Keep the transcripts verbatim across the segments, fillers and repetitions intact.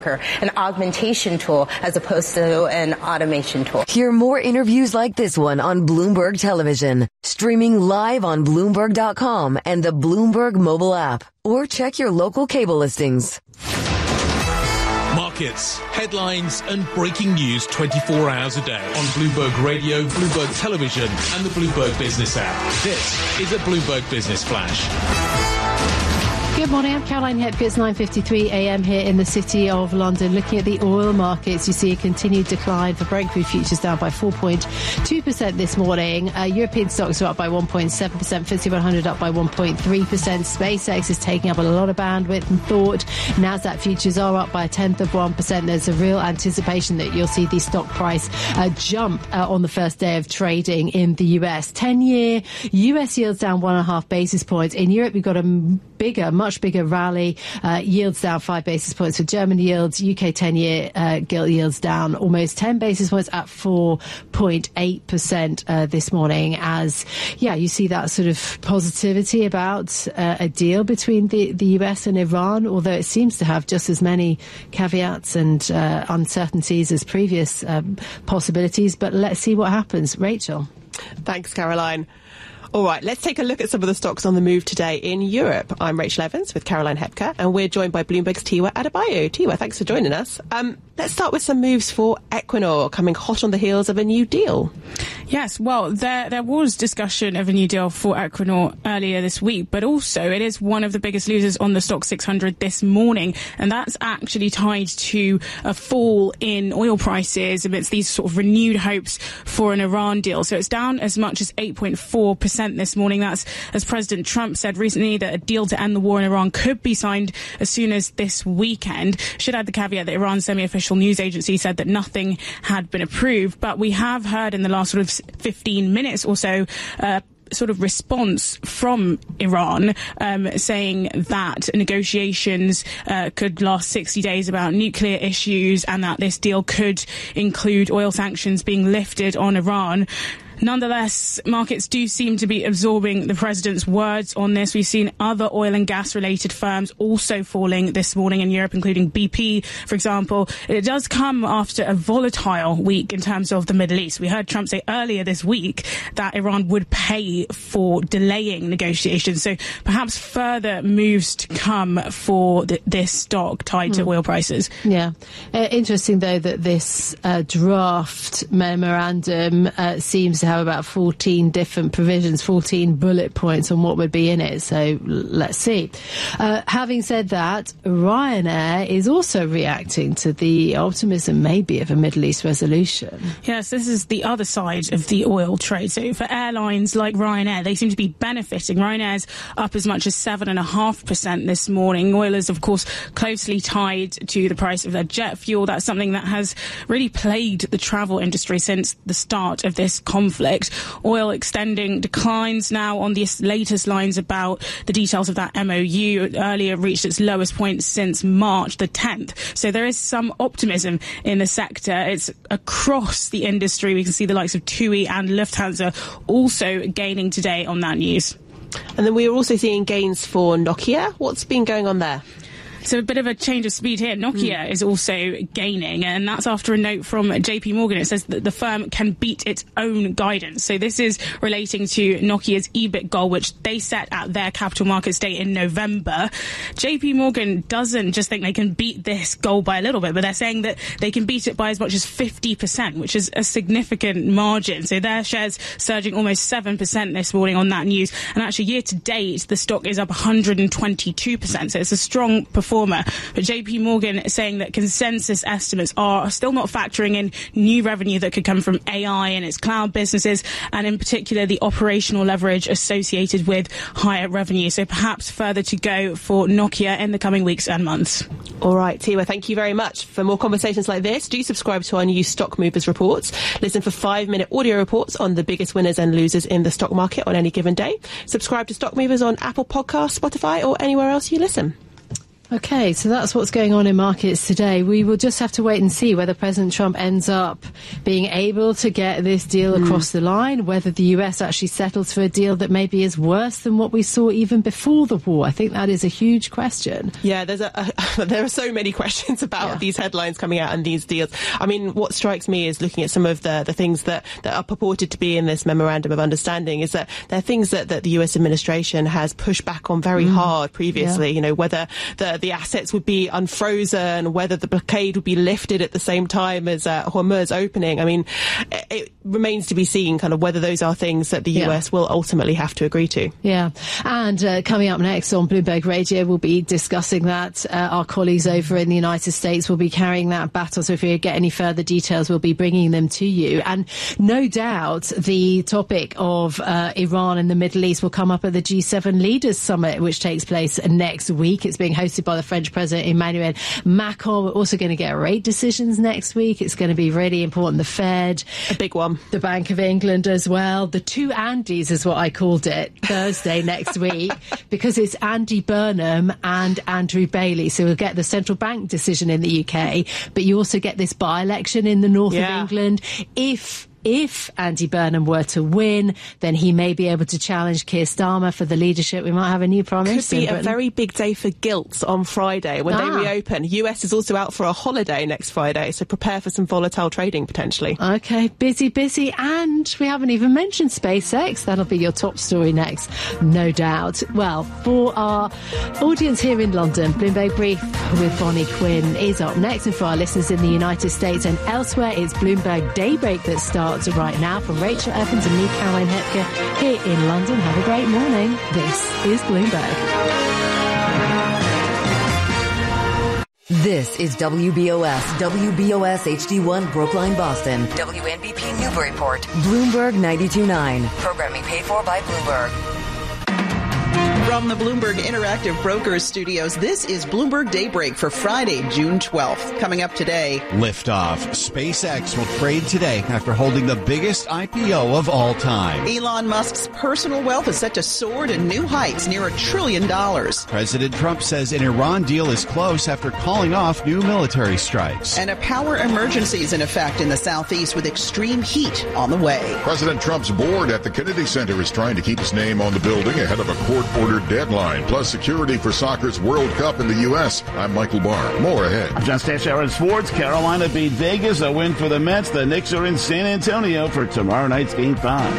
an augmentation tool as opposed to an automation tool. Hear more interviews like this one on Bloomberg Television, streaming live on Bloomberg dot com and the Bloomberg mobile app, or check your local cable listings. Markets, headlines and breaking news twenty-four hours a day on Bloomberg Radio, Bloomberg Television and the Bloomberg Business app. This is a Bloomberg Business Flash. Good morning, I'm Caroline Hepker. It's nine fifty-three a m here in the city of London. Looking at the oil markets, you see a continued decline for Brent crude futures down by four point two percent this morning. Uh, European stocks are up by one point seven percent, F T S E one hundred up by one point three percent. SpaceX is taking up a lot of bandwidth and thought. Nasdaq futures are up by a tenth of one percent. There's a real anticipation that you'll see the stock price uh, jump uh, on the first day of trading in the U S. ten-year U S yields down one and a half basis points. In Europe, we've got a bigger, much bigger rally. Uh, yields down five basis points for German yields. U K ten-year uh, gilt yields down almost ten basis points at four point eight percent uh, this morning. As, yeah, you see that sort of positivity about uh, a deal between the, the U S and Iran, although it seems to have just as many caveats and uh, uncertainties as previous um, possibilities. But let's see what happens. Rachel. Thanks, Caroline. All right, let's take a look at some of the stocks on the move today in Europe. I'm Rachel Evans with Caroline Hepker, and we're joined by Bloomberg's Tiwa Adebayo. Tiwa, thanks for joining us. Um, let's start with some moves for Equinor, coming hot on the heels of a new deal. Yes, well, there there was discussion of a new deal for Equinor earlier this week, but also it is one of the biggest losers on the Stoxx six hundred this morning, and that's actually tied to a fall in oil prices amidst these sort of renewed hopes for an Iran deal. So it's down as much as eight point four percent this morning. That's as President Trump said recently that a deal to end the war in Iran could be signed as soon as this weekend. Should add the caveat that Iran's semi-official news agency said that nothing had been approved, but we have heard in the last sort of fifteen minutes or so uh, sort of response from Iran um, saying that negotiations uh, could last sixty days about nuclear issues and that this deal could include oil sanctions being lifted on Iran. Nonetheless, markets do seem to be absorbing the president's words on this. We've seen other oil and gas-related firms also falling this morning in Europe, including B P, for example. It does come after a volatile week in terms of the Middle East. We heard Trump say earlier this week that Iran would pay for delaying negotiations. So perhaps further moves to come for th- this stock tied to mm. oil prices. Yeah. Uh, interesting, though, that this uh, draft memorandum uh, seems to have about fourteen different provisions, fourteen bullet points on what would be in it. So let's see. Uh, having said that, Ryanair is also reacting to the optimism maybe of a Middle East resolution. Yes, this is the other side of the oil trade. So for airlines like Ryanair, they seem to be benefiting. Ryanair's up as much as seven point five percent this morning. Oil is, of course, closely tied to the price of their jet fuel. That's something that has really plagued the travel industry since the start of this conflict. Oil extending declines now on the latest lines about the details of that M O U. It earlier reached its lowest point since March the tenth. So there is some optimism in the sector. It's across the industry. We can see the likes of TUI and Lufthansa also gaining today on that news. And then we're also seeing gains for Nokia. What's been going on there? So a bit of a change of speed here. Nokia mm. is also gaining, and that's after a note from J P Morgan. It says that the firm can beat its own guidance. So this is relating to Nokia's E B I T goal, which they set at their Capital Markets Day in November. J P Morgan doesn't just think they can beat this goal by a little bit, but they're saying that they can beat it by as much as fifty percent, which is a significant margin. So their shares surging almost seven percent this morning on that news. And actually, year to date, the stock is up one hundred twenty-two percent. So it's a strong performance. Former. But J P Morgan saying that consensus estimates are still not factoring in new revenue that could come from A I and its cloud businesses, and in particular the operational leverage associated with higher revenue. So perhaps further to go for Nokia in the coming weeks and months. All right, Tiwa, thank you very much. For more conversations like this, do subscribe to our new Stock Movers reports. Listen for five-minute audio reports on the biggest winners and losers in the stock market on any given day. Subscribe to Stock Movers on Apple Podcasts, Spotify, or anywhere else you listen. Okay, so that's what's going on in markets today. We will just have to wait and see whether President Trump ends up being able to get this deal mm. across the line, whether the U S actually settles for a deal that maybe is worse than what we saw even before the war. I think that is a huge question. Yeah, there's a, a there are so many questions about yeah. these headlines coming out and these deals. I mean, what strikes me is looking at some of the, the things that, that are purported to be in this memorandum of understanding is that there are things that, that the U S administration has pushed back on very mm. hard previously, yeah. you know, whether the the assets would be unfrozen, whether the blockade would be lifted at the same time as uh, Hormuz opening. I mean, it, it remains to be seen kind of whether those are things that the yeah. U S will ultimately have to agree to. Yeah. And uh, coming up next on Bloomberg Radio, we'll be discussing that. Uh, our colleagues over in the United States will be carrying that battle. So if you get any further details, we'll be bringing them to you. And no doubt the topic of uh, Iran and the Middle East will come up at the G seven Leaders Summit, which takes place next week. It's being hosted by the French President Emmanuel Macron. We're also going to get rate decisions next week. It's going to be really important. The Fed. A big one. The Bank of England as well. The two Andys is what I called it Thursday next week because it's Andy Burnham and Andrew Bailey. So we'll get the central bank decision in the U K, but you also get this by-election in the north yeah. of England. If If Andy Burnham were to win, then he may be able to challenge Keir Starmer for the leadership. We might have a new prime minister. Could be a very big day for gilt on Friday when ah. they reopen. U S is also out for a holiday next Friday, so prepare for some volatile trading potentially. Okay, busy, busy. And we haven't even mentioned SpaceX. That'll be your top story next, no doubt. Well, for our audience here in London, Bloomberg Brief with Bonnie Quinn is up next. And for our listeners in the United States and elsewhere, it's Bloomberg Daybreak that starts right now. From Rachel Evans and me, Caroline Hepker, here in London. Have a great morning. This is Bloomberg. This is W B O S, W B O S H D one Brookline, Boston, W N B P Newburyport, Bloomberg ninety-two point nine. Programming paid for by Bloomberg. From the Bloomberg Interactive Brokers Studios, this is Bloomberg Daybreak for Friday, June twelfth. Coming up today. Liftoff. SpaceX will trade today after holding the biggest I P O of all time. Elon Musk's personal wealth is set to soar to new heights, near a trillion dollars. President Trump says an Iran deal is close after calling off new military strikes. And a power emergency is in effect in the southeast with extreme heat on the way. President Trump's board at the Kennedy Center is trying to keep his name on the building ahead of a court-ordered deadline, plus security for soccer's World Cup in the U S. I'm Michael Barr. More ahead. I'm John Stashower in sports. Carolina beat Vegas. A win for the Mets. The Knicks are in San Antonio for tomorrow night's Game five.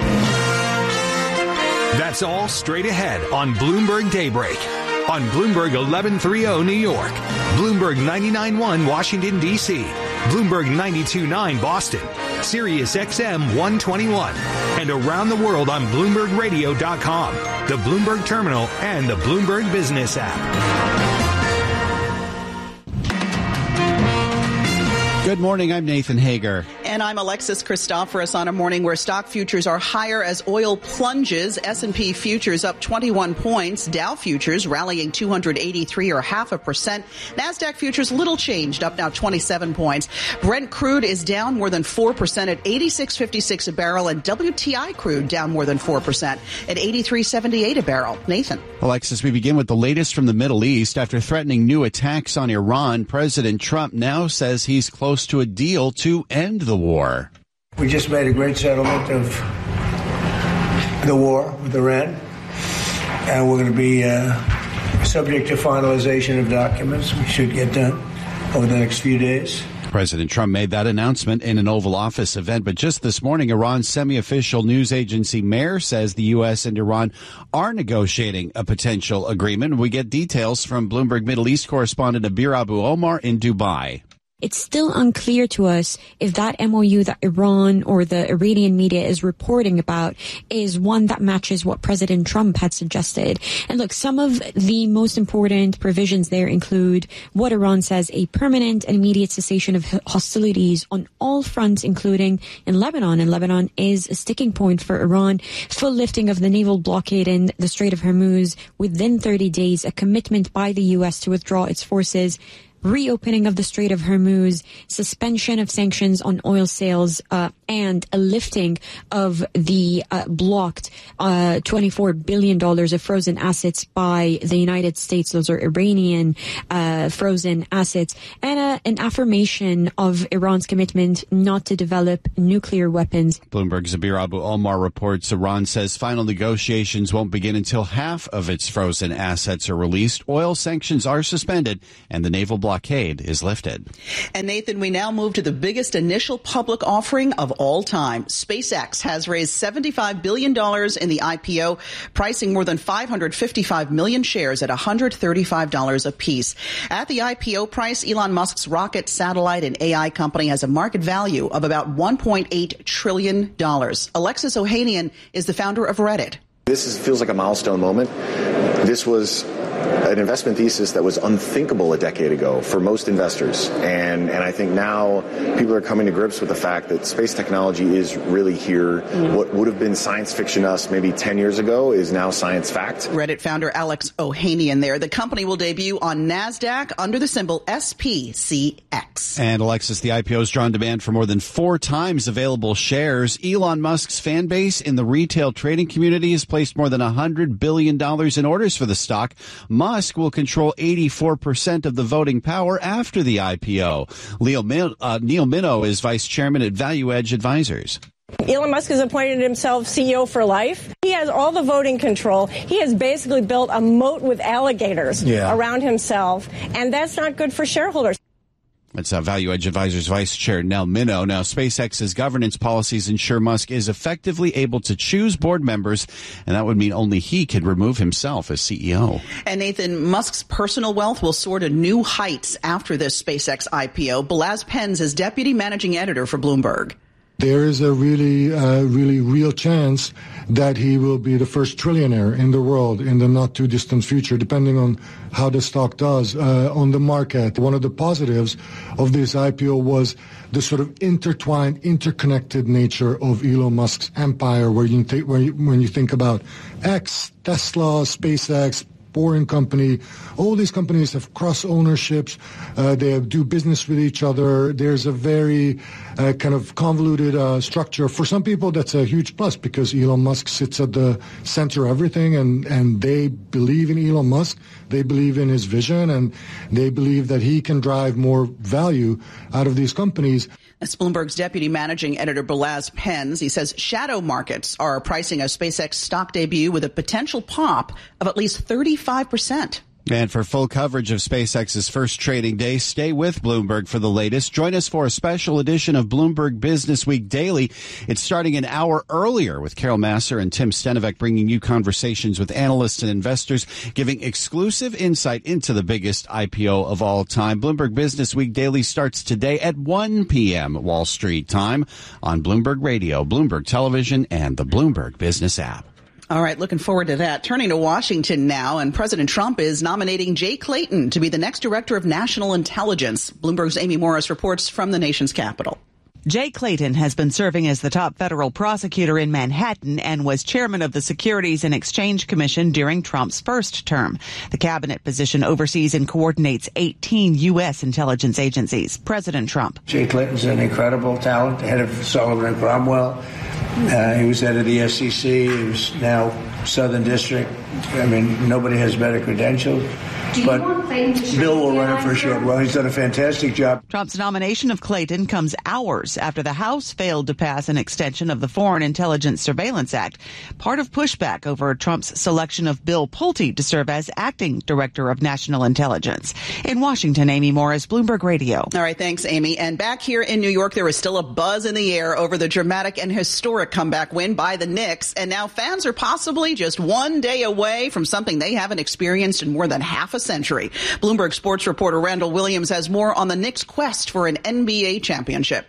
That's all straight ahead on Bloomberg Daybreak. On Bloomberg eleven thirty New York. Bloomberg ninety-nine point one Washington, D C. Bloomberg ninety-two point nine Boston. Sirius X M one twenty-one. And around the world on Bloomberg Radio dot com, the Bloomberg Terminal, and the Bloomberg Business app. Good morning, I'm Nathan Hager. And I'm Alexis Christoforous on a morning where stock futures are higher as oil plunges. S and P futures up twenty-one points. Dow futures rallying two hundred eighty-three or half a percent. NASDAQ futures little changed, up now twenty-seven points. Brent crude is down more than four percent at eighty-six fifty-six a barrel, and W T I crude down more than four percent at eighty-three seventy-eight a barrel. Nathan. Alexis, we begin with the latest from the Middle East. After threatening new attacks on Iran, President Trump now says he's close to a deal to end the war. We just made a great settlement of the war with Iran, and we're going to be uh, subject to finalization of documents. We should get done over the next few days. President Trump made that announcement in an Oval Office event, but just this morning, Iran's semi-official news agency MER says the U S and Iran are negotiating a potential agreement. We get details from Bloomberg Middle East correspondent Abir Abu Omar in Dubai. It's still unclear to us if that M O U that Iran or the Iranian media is reporting about is one that matches what President Trump had suggested. And look, some of the most important provisions there include what Iran says, a permanent and immediate cessation of hostilities on all fronts, including in Lebanon. And Lebanon is a sticking point for Iran. Full lifting of the naval blockade in the Strait of Hormuz within thirty days, a commitment by the U S to withdraw its forces reopening of the Strait of Hormuz, suspension of sanctions on oil sales, uh, and a lifting of the uh, blocked uh, twenty-four billion dollars of frozen assets by the United States. Those are Iranian uh, frozen assets, and uh, an affirmation of Iran's commitment not to develop nuclear weapons. Bloomberg's Zabir Abu Omar reports Iran says final negotiations won't begin until half of its frozen assets are released, oil sanctions are suspended, and the naval blockade is lifted. And Nathan, we now move to the biggest initial public offering of all time. SpaceX has raised seventy-five billion dollars in the I P O, pricing more than five hundred fifty-five million shares at one hundred thirty-five dollars apiece. At the I P O price, Elon Musk's rocket, satellite, and A I company has a market value of about one point eight trillion dollars. Alexis Ohanian is the founder of Reddit. This is, feels like a milestone moment. This was an investment thesis that was unthinkable a decade ago for most investors. And, and I think now people are coming to grips with the fact that space technology is really here. Mm. What would have been science fiction to us maybe ten years ago is now science fact. Reddit founder Alex Ohanian there. The company will debut on NASDAQ under the symbol S P C X. And Alexis, the I P O has drawn demand for more than four times available shares. Elon Musk's fan base in the retail trading community has placed more than one hundred billion dollars in orders for the stock. Musk will control eighty-four percent of the voting power after the I P O. Leo Min- uh, Neil Minow is vice chairman at Value Edge Advisors. Elon Musk has appointed himself C E O for life. He has all the voting control. He has basically built a moat with alligators yeah. around himself, and that's not good for shareholders. That's uh, Value Edge Advisors Vice Chair Nell Minow. Now, SpaceX's governance policies ensure Musk is effectively able to choose board members, and that would mean only he could remove himself as C E O. And Nathan, Musk's personal wealth will soar to new heights after this SpaceX I P O. Balazs Penns is deputy managing editor for Bloomberg. There is a really, uh, really real chance that he will be the first trillionaire in the world in the not too distant future, depending on how the stock does uh, on the market. One of the positives of this I P O was the sort of intertwined, interconnected nature of Elon Musk's empire, where you th- where you, when you think about X, Tesla, SpaceX, Boring Company, all these companies have cross ownerships. Uh, they do business with each other. There's a very uh, kind of convoluted uh, structure. For some people, that's a huge plus because Elon Musk sits at the center of everything, and, and they believe in Elon Musk. They believe in his vision, and they believe that he can drive more value out of these companies. That's Bloomberg's deputy managing editor, Balazs Penns. He says shadow markets are pricing a SpaceX stock debut with a potential pop of at least thirty-five percent. And for full coverage of SpaceX's first trading day, stay with Bloomberg for the latest. Join us for a special edition of Bloomberg Business Week Daily. It's starting an hour earlier with Carol Masser and Tim Stenovec bringing you conversations with analysts and investors, giving exclusive insight into the biggest I P O of all time. Bloomberg Business Week Daily starts today at one p.m. Wall Street time on Bloomberg Radio, Bloomberg Television, and the Bloomberg Business app. All right, looking forward to that. Turning to Washington now, and President Trump is nominating Jay Clayton to be the next director of national intelligence. Bloomberg's Amy Morris reports from the nation's capital. Jay Clayton has been serving as the top federal prosecutor in Manhattan and was chairman of the Securities and Exchange Commission during Trump's first term. The cabinet position oversees and coordinates eighteen U S intelligence agencies. President Trump. Jay Clayton's an incredible talent, head of Sullivan and Cromwell. Uh, he was head of the S E C. He was now Southern District. I mean, nobody has better credentials. But Bill will run it for sure. Well, he's done a fantastic job. Trump's nomination of Clayton comes hours after the House failed to pass an extension of the Foreign Intelligence Surveillance Act, part of pushback over Trump's selection of Bill Pulte to serve as acting director of national intelligence. In Washington, Amy Morris, Bloomberg Radio. All right, thanks, Amy. And back here in New York, there is still a buzz in the air over the dramatic and historic comeback win by the Knicks. And now fans are possibly just one day away from something they haven't experienced in more than half a century. Bloomberg sports reporter Randall Williams has more on the Knicks' quest for an N B A championship.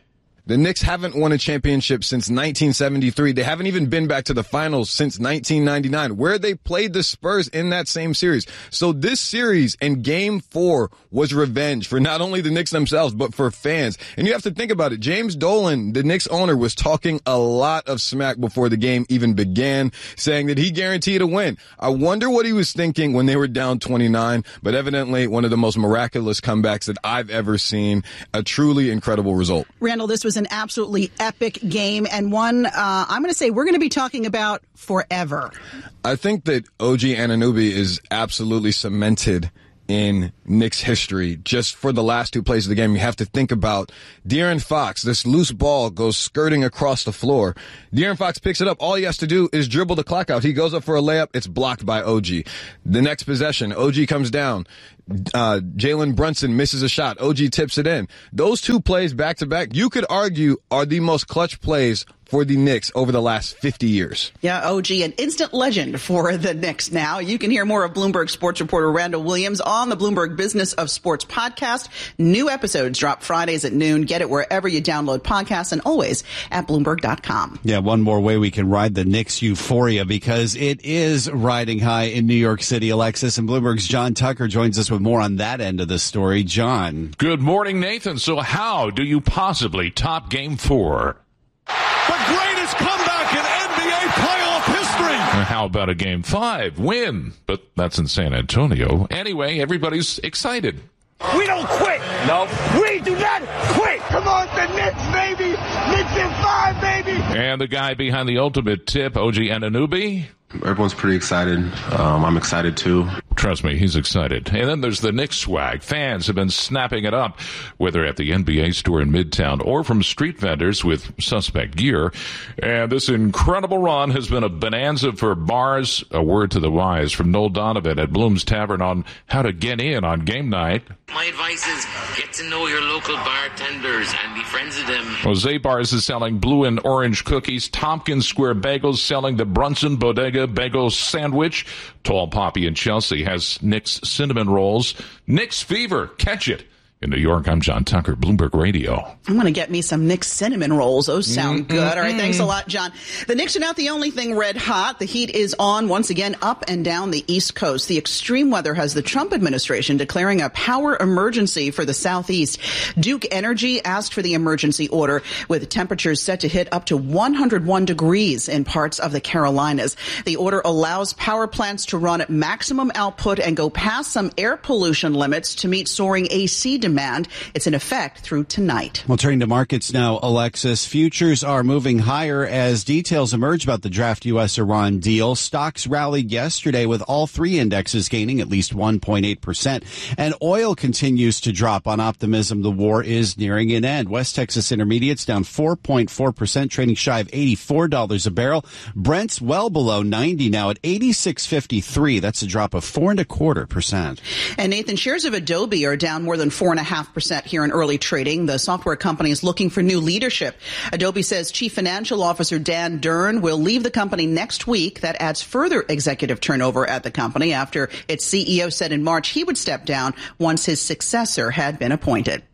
The Knicks haven't won a championship since nineteen seventy-three. They haven't even been back to the finals since nineteen ninety-nine, where they played the Spurs in that same series. So this series in game four was revenge for not only the Knicks themselves, but for fans. And you have to think about it. James Dolan, the Knicks owner, was talking a lot of smack before the game even began, saying that he guaranteed a win. I wonder what he was thinking when they were down twenty-nine, but evidently one of the most miraculous comebacks that I've ever seen. A truly incredible result. Randall, this was an absolutely epic game, and one uh, I'm going to say we're going to be talking about forever. I think that O G Anunoby is absolutely cemented in Knicks history. Just for the last two plays of the game, you have to think about De'Aaron Fox. This loose ball goes skirting across the floor. De'Aaron Fox picks it up. All he has to do is dribble the clock out. He goes up for a layup. It's blocked by O G. The next possession, O G comes down. Uh, Jalen Brunson misses a shot. O G tips it in. Those two plays back to back, you could argue, are the most clutch plays for the Knicks over the last fifty years. Yeah, O G, an instant legend for the Knicks now. You can hear more of Bloomberg sports reporter Randall Williams on the Bloomberg Business of Sports podcast. New episodes drop Fridays at noon. Get it wherever you download podcasts and always at Bloomberg dot com. Yeah, one more way we can ride the Knicks euphoria, because it is riding high in New York City, Alexis, and Bloomberg's John Tucker joins us with more on that end of the story. John. Good morning, Nathan. So how do you possibly top game four? The greatest comeback in N B A playoff history. How about a game five win? But that's in San Antonio. Anyway, everybody's excited. We don't quit. No. We do not quit. Come on, the Knicks, baby. Knicks in five, baby. And the guy behind the ultimate tip, O G Anunoby. Everyone's pretty excited. Um, I'm excited too. Trust me, he's excited. And then there's the Knicks swag. Fans have been snapping it up, whether at the N B A store in Midtown or from street vendors with suspect gear. And this incredible run has been a bonanza for bars. A word to the wise from Noel Donovan at Bloom's Tavern on how to get in on game night. My advice is get to know your local bartenders and be friends with them. Jose Bars is selling blue and orange cookies. Tompkins Square Bagels selling the Brunson Bodega Bagel Sandwich. Tall Poppy in Chelsea has Knicks cinnamon rolls. Knicks fever. Catch it. In New York, I'm John Tucker, Bloomberg Radio. I'm going to get me some Knicks cinnamon rolls. Those sound mm-hmm. good. All right, thanks a lot, John. The Knicks are not the only thing red hot. The heat is on once again up and down the East Coast. The extreme weather has the Trump administration declaring a power emergency for the Southeast. Duke Energy asked for the emergency order, with temperatures set to hit up to one hundred one degrees in parts of the Carolinas. The order allows power plants to run at maximum output and go past some air pollution limits to meet soaring A C demand. Demand. It's in effect through tonight. Well, turning to markets now, Alexis. Futures are moving higher as details emerge about the draft U S Iran deal. Stocks rallied yesterday with all three indexes gaining at least one point eight percent. And oil continues to drop on optimism the war is nearing an end. West Texas Intermediates down four point four percent, trading shy of eighty-four dollars a barrel. Brent's well below ninety now at eighty-six fifty-three. That's a drop of four and a quarter percent. And Nathan, shares of Adobe are down more than four and a half percent here in early trading. The software company is looking for new leadership. Adobe says Chief Financial Officer Dan Durn will leave the company next week. That adds further executive turnover at the company after its C E O said in March he would step down once his successor had been appointed.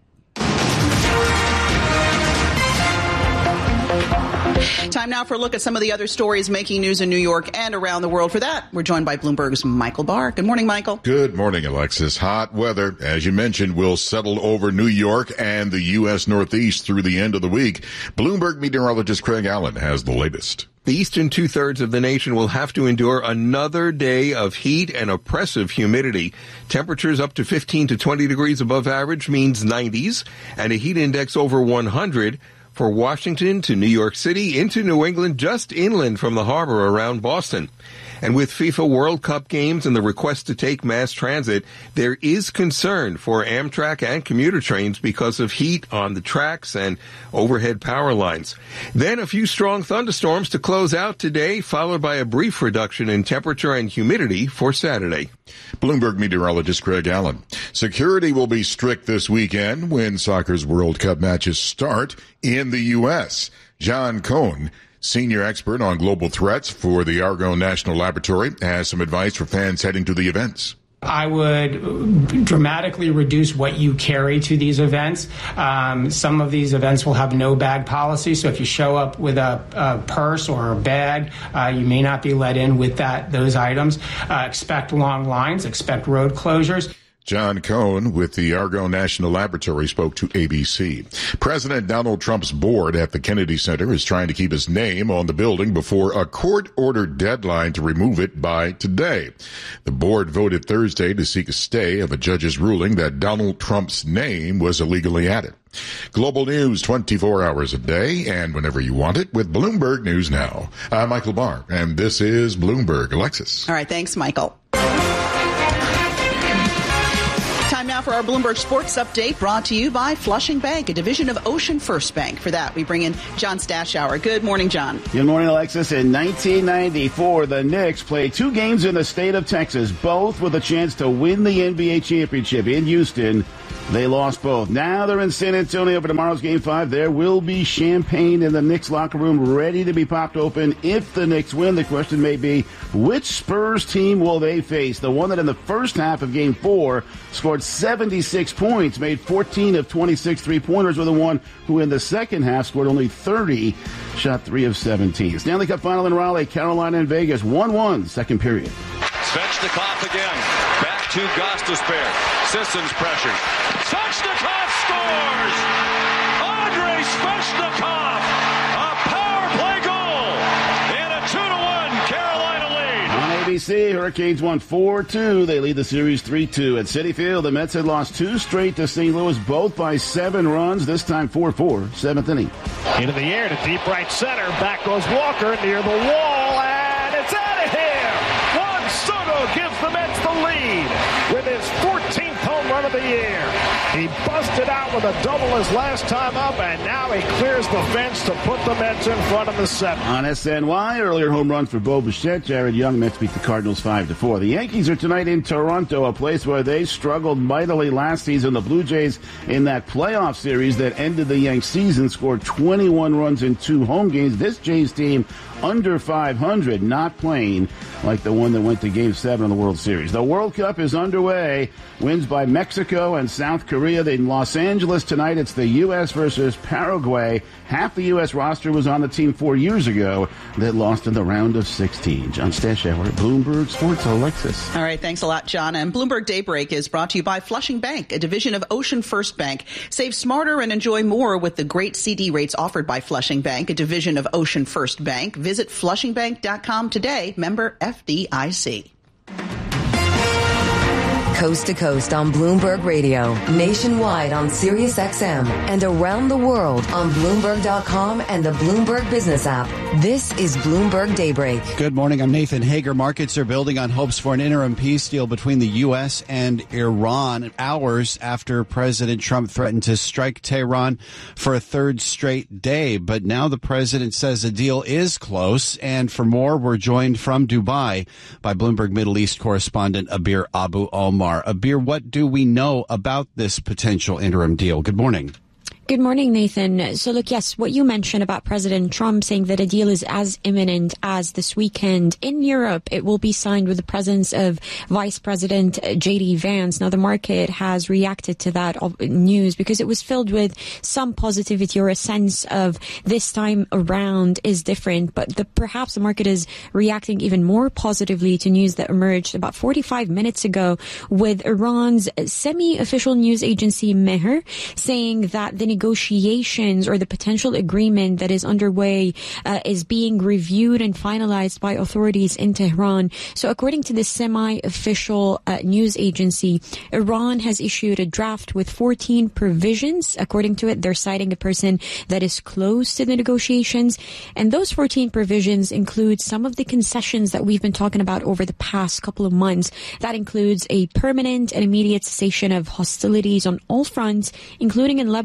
Time now for a look at some of the other stories making news in New York and around the world. For that, we're joined by Bloomberg's Michael Barr. Good morning, Michael. Good morning, Alexis. Hot weather, as you mentioned, will settle over New York and the U S Northeast through the end of the week. Bloomberg meteorologist Craig Allen has the latest. The eastern two-thirds of the nation will have to endure another day of heat and oppressive humidity. Temperatures up to fifteen to twenty degrees above average means nineties, and a heat index over one hundred. For Washington to New York City, into New England, just inland from the harbor around Boston. And with FIFA World Cup games and the request to take mass transit, there is concern for Amtrak and commuter trains because of heat on the tracks and overhead power lines. Then a few strong thunderstorms to close out today, followed by a brief reduction in temperature and humidity for Saturday. Bloomberg meteorologist Craig Allen. Security will be strict this weekend when soccer's World Cup matches start in the U S. John Cohn, senior expert on global threats for the Argonne National Laboratory, has some advice for fans heading to the events. I would dramatically reduce what you carry to these events. Um, some of these events will have no bag policy, so if you show up with a, a purse or a bag, uh, you may not be let in with that those items. Uh, expect long lines, expect road closures. John Cohn with the Argonne National Laboratory spoke to A B C. President Donald Trump's board at the Kennedy Center is trying to keep his name on the building before a court-ordered deadline to remove it by today. The board voted Thursday to seek a stay of a judge's ruling that Donald Trump's name was illegally added. Global news twenty-four hours a day and whenever you want it with Bloomberg News Now. I'm Michael Barr, and this is Bloomberg. Alexis. All right, thanks, Michael. Now for our Bloomberg Sports Update, brought to you by Flushing Bank, a division of Ocean First Bank. For that, we bring in John Stashower. Good morning, John. Good morning, Alexis. In nineteen ninety-four, the Knicks played two games in the state of Texas, both with a chance to win the N B A championship in Houston. They lost both. Now they're in San Antonio for tomorrow's Game five. There will be champagne in the Knicks locker room ready to be popped open if the Knicks win. The question may be, which Spurs team will they face? The one that in the first half of Game four scored seventy-six points, made fourteen of twenty-six three-pointers, with the one who in the second half scored only thirty, shot three of seventeen. Stanley Cup final in Raleigh, Carolina and Vegas, one one, second period. Svechnikov again, back to Gostisbehere. Sissons pressure. Svechnikov scores! Andrei Svechnikov! A power play goal! And a two to one Carolina lead. On A B C, Hurricanes won four two. They lead the series three two. At Citi Field, the Mets had lost two straight to Saint Louis, both by seven runs, this time four four, seventh inning. Into the air to deep right center. Back goes Walker near the wall, and it's out of here! Juan Soto gives the Mets the lead with his fourteenth home run of the year. He busted out with a double his last time up, and now he clears the fence to put the Mets in front of the seventh. On S N Y, earlier home run for Bo Bichette. Jared Young, Mets beat the Cardinals five to four. The Yankees are tonight in Toronto, a place where they struggled mightily last season. The Blue Jays, in that playoff series that ended the Yanks season, scored twenty-one runs in two home games. This Jays team under five hundred, not playing like the one that went to Game seven of the World Series. The World Cup is underway. Wins by Mexico and South Korea. In Los Angeles tonight, it's the U S versus Paraguay. Half the U S roster was on the team four years ago that lost in the round of sixteen. John Stashower, Bloomberg Sports. Alexis. All right, thanks a lot, John. And Bloomberg Daybreak is brought to you by Flushing Bank, a division of Ocean First Bank. Save smarter and enjoy more with the great C D rates offered by Flushing Bank, a division of Ocean First Bank. Visit flushing bank dot com today. Member F D I C. Coast to coast on Bloomberg Radio, nationwide on Sirius X M, and around the world on Bloomberg dot com and the Bloomberg Business app. This is Bloomberg Daybreak. Good morning. I'm Nathan Hager. Markets are building on hopes for an interim peace deal between the U S and Iran hours after President Trump threatened to strike Tehran for a third straight day. But now the president says a deal is close. And for more, we're joined from Dubai by Bloomberg Middle East correspondent Abir Abu Omar. Abir, what do we know about this potential interim deal? Good morning. Good morning, Nathan. So look, yes, what you mentioned about President Trump saying that a deal is as imminent as this weekend. In Europe, it will be signed with the presence of Vice President J D Vance. Now, the market has reacted to that news because it was filled with some positivity or a sense of this time around is different. But the, perhaps the market is reacting even more positively to news that emerged about forty-five minutes ago with Iran's semi-official news agency Mehr saying that the negotiations or the potential agreement that is underway uh, is being reviewed and finalized by authorities in Tehran. So according to the semi-official uh, news agency, Iran has issued a draft with fourteen provisions. According to it, they're citing a person that is close to the negotiations. And those fourteen provisions include some of the concessions that we've been talking about over the past couple of months. That includes a permanent and immediate cessation of hostilities on all fronts, including in Lebanon,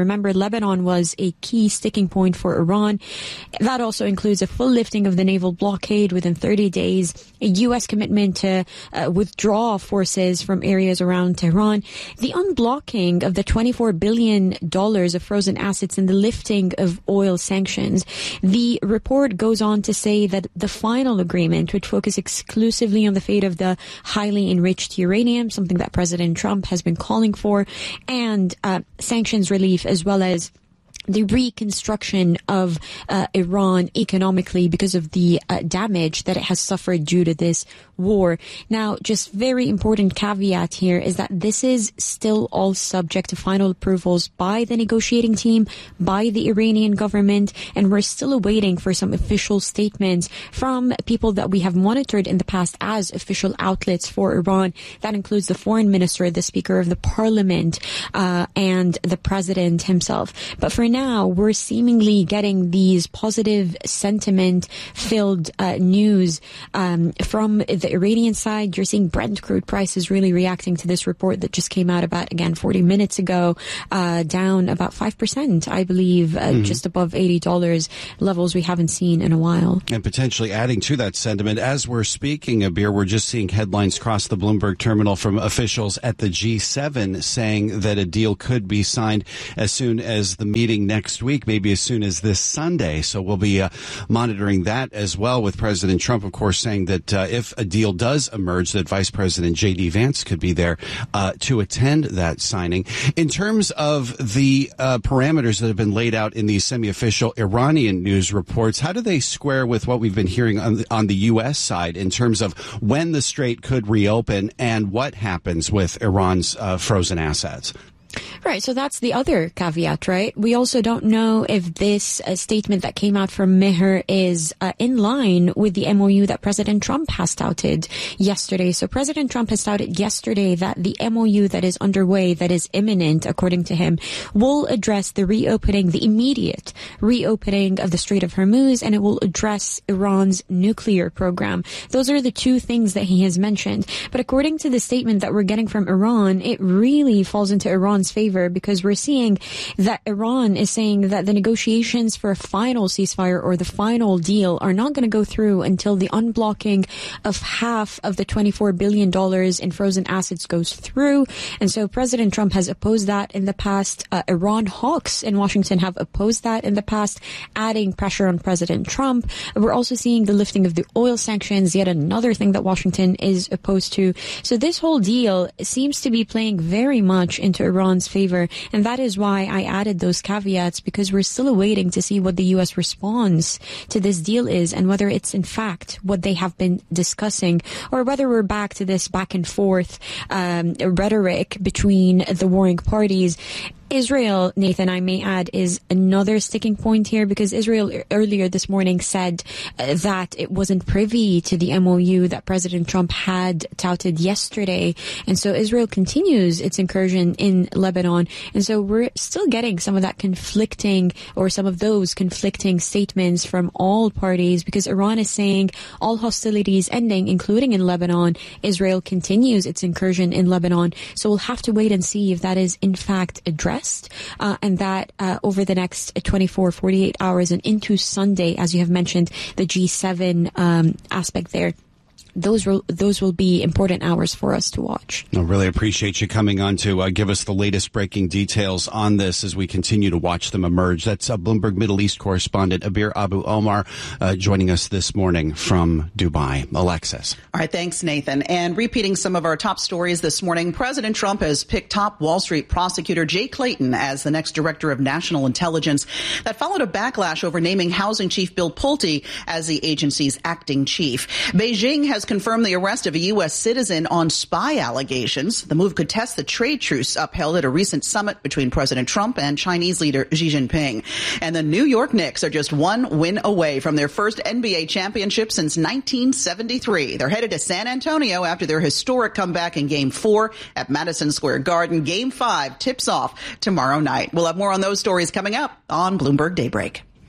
Remember, Lebanon was a key sticking point for Iran. That also includes a full lifting of the naval blockade within thirty days, a U S commitment to uh, withdraw forces from areas around Tehran, the unblocking of the twenty-four billion dollars of frozen assets and the lifting of oil sanctions. The report goes on to say that the final agreement would focus exclusively on the fate of the highly enriched uranium, something that President Trump has been calling for, and uh, sanctions relief, as well as the reconstruction of uh, Iran economically because of the uh, damage that it has suffered due to this war. Now, just very important caveat here is that this is still all subject to final approvals by the negotiating team, by the Iranian government, and we're still awaiting for some official statements from people that we have monitored in the past as official outlets for Iran. That includes the foreign minister, the speaker of the parliament, uh, and the president himself. But for now, we're seemingly getting these positive sentiment-filled uh, news um, from the Iranian side. You're seeing Brent crude prices really reacting to this report that just came out about, again, forty minutes ago, uh, down about five percent, I believe, uh, mm-hmm. just above eighty dollars, levels we haven't seen in a while. And potentially adding to that sentiment, as we're speaking, Abir, we're just seeing headlines cross the Bloomberg terminal from officials at the G seven saying that a deal could be signed as soon as the meeting next week, maybe as soon as this Sunday. So we'll be uh, monitoring that as well, with President Trump, of course, saying that uh, if a deal does emerge, that Vice President J D Vance could be there uh, to attend that signing. In terms of the uh, parameters that have been laid out in these semi-official Iranian news reports, how do they square with what we've been hearing on the, on the U S side in terms of when the strait could reopen and what happens with Iran's uh, frozen assets? Right, so that's the other caveat, right? We also don't know if this uh, statement that came out from Meher is uh, in line with the M O U that President Trump has touted yesterday. So President Trump has touted yesterday that the M O U that is underway, that is imminent, according to him, will address the reopening, the immediate reopening of the Strait of Hormuz, and it will address Iran's nuclear program. Those are the two things that he has mentioned. But according to the statement that we're getting from Iran, it really falls into Iran's favor, because we're seeing that Iran is saying that the negotiations for a final ceasefire or the final deal are not going to go through until the unblocking of half of the twenty-four billion dollars in frozen assets goes through. And so President Trump has opposed that in the past. Uh, Iran hawks in Washington have opposed that in the past, adding pressure on President Trump. We're also seeing the lifting of the oil sanctions, yet another thing that Washington is opposed to. So this whole deal seems to be playing very much into Iran's favor, and that is why I added those caveats, because we're still awaiting to see what the U S response to this deal is, and whether it's in fact what they have been discussing, or whether we're back to this back and forth um, rhetoric between the warring parties. Israel, Nathan, I may add, is another sticking point here, because Israel earlier this morning said uh, that it wasn't privy to the M O U that President Trump had touted yesterday. And so Israel continues its incursion in Lebanon. And so we're still getting some of that conflicting, or some of those conflicting statements from all parties, because Iran is saying all hostilities ending, including in Lebanon. Israel continues its incursion in Lebanon. So we'll have to wait and see if that is in fact addressed. Uh, and that uh, over the next twenty-four, forty-eight hours and into Sunday, as you have mentioned, the G seven um, aspect there. Those will, those will be important hours for us to watch. I really appreciate you coming on to uh, give us the latest breaking details on this as we continue to watch them emerge. That's uh, Bloomberg Middle East correspondent Abir Abu Omar uh, joining us this morning from Dubai. Alexis. All right, thanks, Nathan. And repeating some of our top stories this morning, President Trump has picked top Wall Street prosecutor Jay Clayton as the next director of national intelligence. That followed a backlash over naming housing chief Bill Pulte as the agency's acting chief. Beijing has confirmed the arrest of a U S citizen on spy allegations. The move could test the trade truce upheld at a recent summit between President Trump and Chinese leader Xi Jinping. And the New York Knicks are just one win away from their first N B A championship since nineteen seventy-three. They're headed to San Antonio after their historic comeback in Game four at Madison Square Garden. Game five tips off tomorrow night. We'll have more on those stories coming up on Bloomberg Daybreak.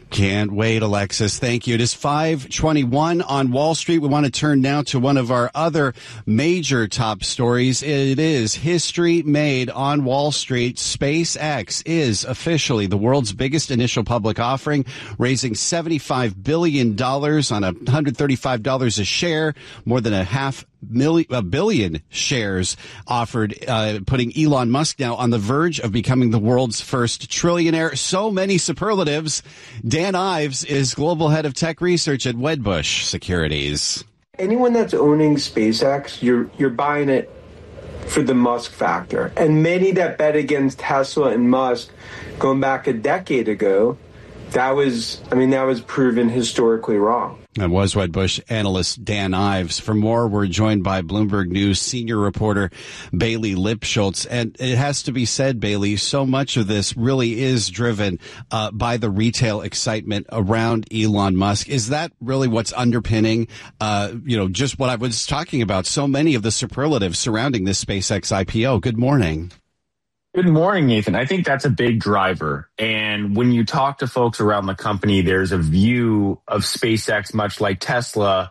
Can't wait, Alexis. Thank you. It is five twenty-one on Wall Street. We want to turn now to one of our other major top stories. It is history made on Wall Street. SpaceX is officially the world's biggest initial public offering, raising seventy-five billion dollars on one hundred thirty-five dollars a share, more than a half million, a billion shares offered, uh, putting Elon Musk now on the verge of becoming the world's first trillionaire. So many superlatives. Dan Ives is global head of tech research at Wedbush Securities. Anyone that's owning SpaceX, you're you're buying it for the Musk factor. And many that bet against Tesla and Musk going back a decade ago, that was, I mean, that was proven historically wrong. That was Wedbush analyst Dan Ives. For more, we're joined by Bloomberg News senior reporter Bailey Lipschultz. And it has to be said, Bailey, so much of this really is driven uh, by the retail excitement around Elon Musk. Is that really what's underpinning, uh, you know, just what I was talking about? So many of the superlatives surrounding this SpaceX I P O. Good morning. Good morning, Nathan. I think that's a big driver. And when you talk to folks around the company, there's a view of SpaceX, much like Tesla,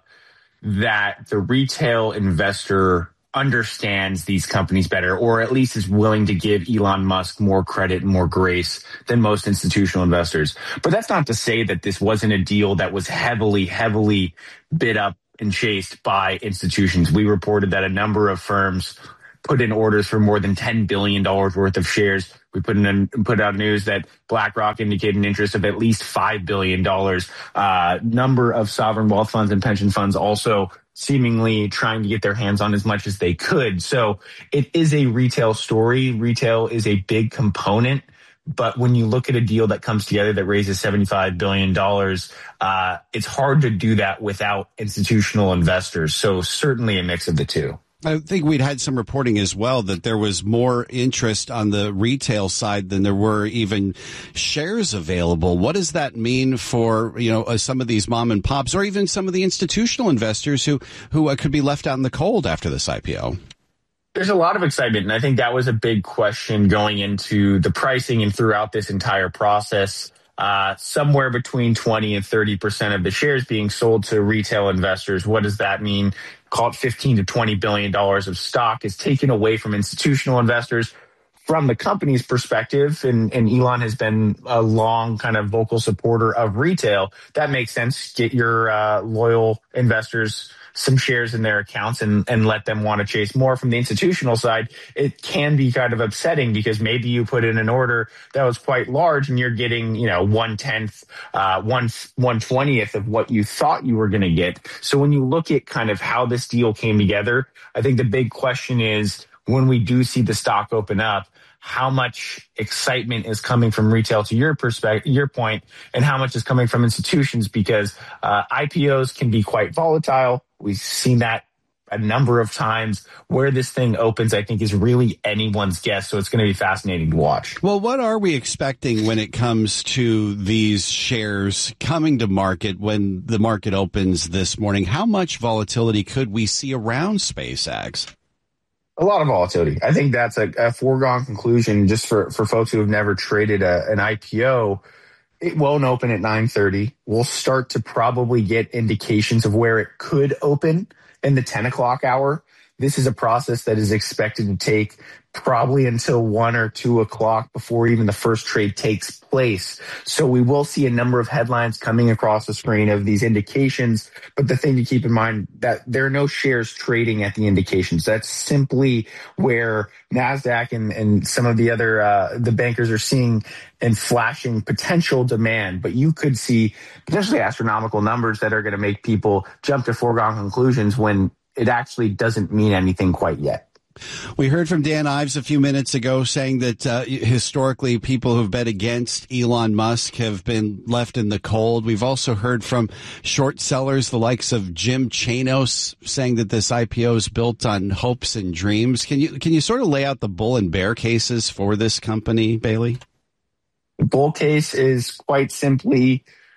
that the retail investor understands these companies better, or at least is willing to give Elon Musk more credit and more grace than most institutional investors. But that's not to say that this wasn't a deal that was heavily, heavily bid up and chased by institutions. We reported that a number of firms put in orders for more than ten billion dollars worth of shares. We put in put out news that BlackRock indicated an interest of at least five billion dollars. Uh, number of sovereign wealth funds and pension funds also seemingly trying to get their hands on as much as they could. So it is a retail story. Retail is a big component. But when you look at a deal that comes together that raises seventy-five billion dollars, uh, it's hard to do that without institutional investors. So certainly a mix of the two. I think we'd had some reporting as well that there was more interest on the retail side than there were even shares available. What does that mean for, you know, uh, some of these mom and pops or even some of the institutional investors who, who uh, could be left out in the cold after this I P O? There's a lot of excitement, and I think that was a big question going into the pricing and throughout this entire process. Uh, somewhere between twenty and thirty percent of the shares being sold to retail investors. What does that mean? Call it fifteen to twenty billion dollars of stock is taken away from institutional investors. From the company's perspective, and, and Elon has been a long kind of vocal supporter of retail, that makes sense. Get your uh, loyal investors some shares in their accounts and, and let them want to chase more. From the institutional side, it can be kind of upsetting because maybe you put in an order that was quite large and you're getting, you know, one tenth, uh, one, one twentieth of what you thought you were going to get. So when you look at kind of how this deal came together, I think the big question is when we do see the stock open up, how much excitement is coming from retail to your perspective, your point, and how much is coming from institutions, because uh, I P Os can be quite volatile. We've seen that a number of times. Where this thing opens, I think, is really anyone's guess. So it's going to be fascinating to watch. Well, what are we expecting when it comes to these shares coming to market when the market opens this morning? How much volatility could we see around SpaceX? A lot of volatility. I think that's a, a foregone conclusion just for, for folks who have never traded a, an I P O. It won't open at nine thirty. We'll start to probably get indications of where it could open in the ten o'clock hour. This is a process that is expected to take probably until one or two o'clock before even the first trade takes place. So we will see a number of headlines coming across the screen of these indications. But the thing to keep in mind that there are no shares trading at the indications. That's simply where NASDAQ and, and some of the other, uh, the bankers are seeing and flashing potential demand. But you could see potentially astronomical numbers that are going to make people jump to foregone conclusions when it actually doesn't mean anything quite yet. We heard from Dan Ives a few minutes ago saying that uh, historically people who've bet against Elon Musk have been left in the cold. We've also heard from short sellers, the likes of Jim Chanos, saying that this I P O is built on hopes and dreams. Can you can you sort of lay out the bull and bear cases for this company, Bailey? The bull case is quite simply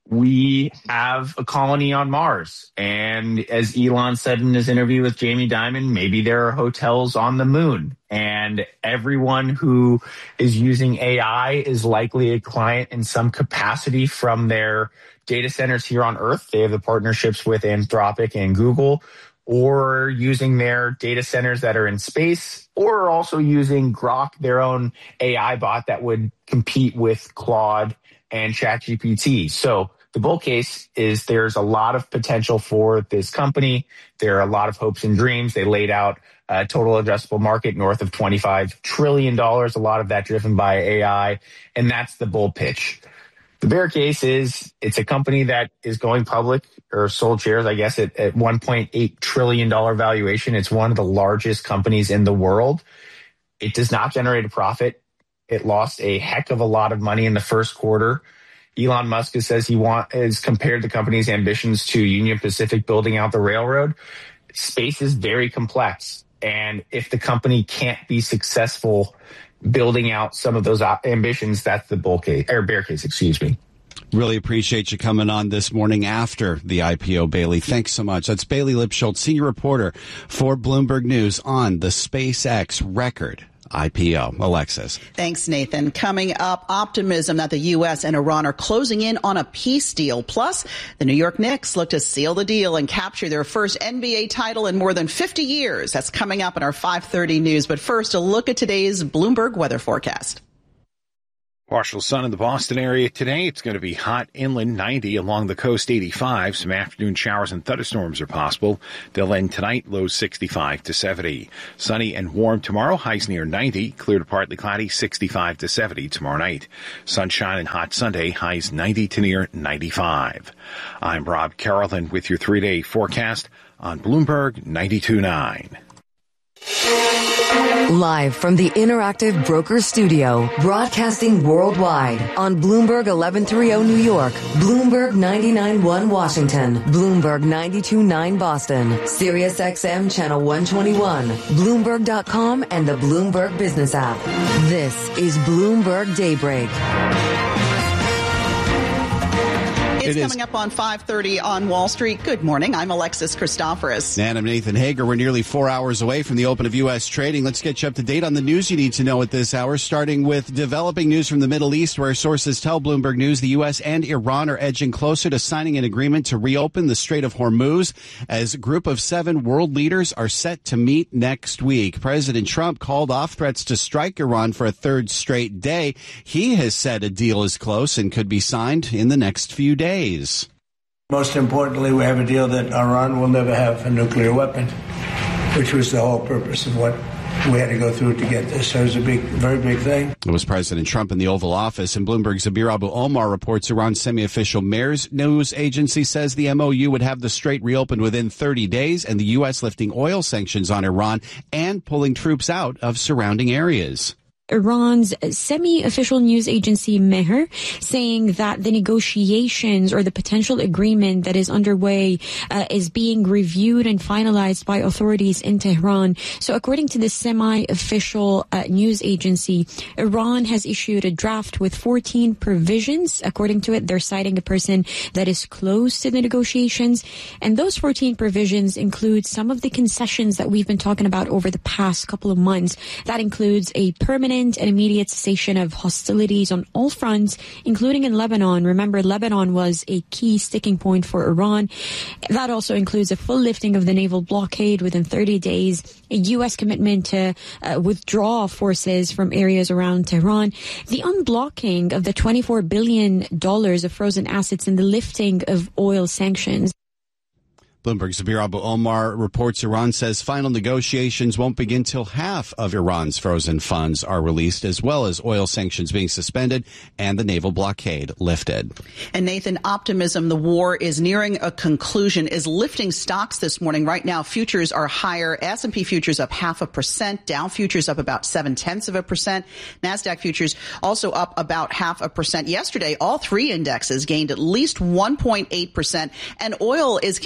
we have a colony on Mars. And as Elon said in his interview with Jamie Dimon, maybe there are hotels on the moon. And everyone who is using A I is likely a client in some capacity from their data centers here on Earth. They have the partnerships with Anthropic and Google, or using their data centers that are in space, or also using Grok, their own A I bot that would compete with Claude and ChatGPT. So the bull case is there's a lot of potential for this company. There are a lot of hopes and dreams. They laid out a total addressable market north of twenty-five trillion dollars, a lot of that driven by A I, and that's the bull pitch. The bear case is it's a company that is going public or sold shares, I guess, at, at one point eight trillion dollars valuation. It's one of the largest companies in the world. It does not generate a profit. It lost a heck of a lot of money in the first quarter. Elon Musk says he want, has compared the company's ambitions to Union Pacific building out the railroad. Space is very complex. And if the company can't be successful building out some of those ambitions, that's the bull case, or bear case, excuse me. Really appreciate you coming on this morning after the I P O, Bailey. Thanks so much. That's Bailey Lipschultz, senior reporter for Bloomberg News on the SpaceX record I P O. Alexis. Thanks, Nathan. Coming up, optimism that the U S and Iran are closing in on a peace deal. Plus, the New York Knicks look to seal the deal and capture their first N B A title in more than fifty years. That's coming up in our five thirty news. But first, a look at today's Bloomberg weather forecast. Partial sun in the Boston area today. It's going to be hot inland, ninety, along the coast, eighty-five. Some afternoon showers and thunderstorms are possible. They'll end tonight, lows sixty-five to seventy. Sunny and warm tomorrow, highs near ninety. Clear to partly cloudy, sixty-five to seventy tomorrow night. Sunshine and hot Sunday, highs ninety to near ninety-five. I'm Rob Carrollton with your three-day forecast on Bloomberg ninety-two point nine. Live from the Interactive Brokers Studio, broadcasting worldwide on Bloomberg eleven thirty New York, Bloomberg ninety-nine point one Washington, Bloomberg ninety-two point nine Boston, Sirius X M Channel one twenty-one, Bloomberg dot com, and the Bloomberg Business app. This is Bloomberg Daybreak. It's coming up on five thirty on Wall Street. Good morning. I'm Alexis Christoforous. And I'm Nathan Hager. We're nearly four hours away from the open of U S trading. Let's get you up to date on the news you need to know at this hour, starting with developing news from the Middle East, where sources tell Bloomberg News the U S and Iran are edging closer to signing an agreement to reopen the Strait of Hormuz as a group of seven world leaders are set to meet next week. President Trump called off threats to strike Iran for a third straight day. He has said a deal is close and could be signed in the next few days. Most importantly, we have a deal that Iran will never have a nuclear weapon, which was the whole purpose of what we had to go through to get this. So it was a big, very big thing. It was President Trump in the Oval Office, and Bloomberg's Zabir Abu Omar reports Iran's semi-official Mers news agency says the M O U would have the strait reopened within thirty days, and the U S lifting oil sanctions on Iran and pulling troops out of surrounding areas. Iran's semi-official news agency Mehr saying that the negotiations or the potential agreement that is underway uh, is being reviewed and finalized by authorities in Tehran. So according to the semi-official uh, news agency, Iran has issued a draft with fourteen provisions. According to it, they're citing a person that is close to the negotiations. And those fourteen provisions include some of the concessions that we've been talking about over the past couple of months. That includes a permanent and immediate cessation of hostilities on all fronts, including in Lebanon. Remember, Lebanon was a key sticking point for Iran. That also includes a full lifting of the naval blockade within thirty days, a U S commitment to uh, withdraw forces from areas around Tehran, the unblocking of the twenty-four billion dollars of frozen assets, and the lifting of oil sanctions. Bloomberg's Zabir Abu Omar reports Iran says final negotiations won't begin till half of Iran's frozen funds are released, as well as oil sanctions being suspended and the naval blockade lifted. And Nathan, optimism, the war is nearing a conclusion, is lifting stocks this morning. Right now, futures are higher. S and P futures up half a percent. Dow futures up about seven-tenths of a percent. NASDAQ futures also up about half a percent. Yesterday, all three indexes gained at least one point eight percent. And oil is continuing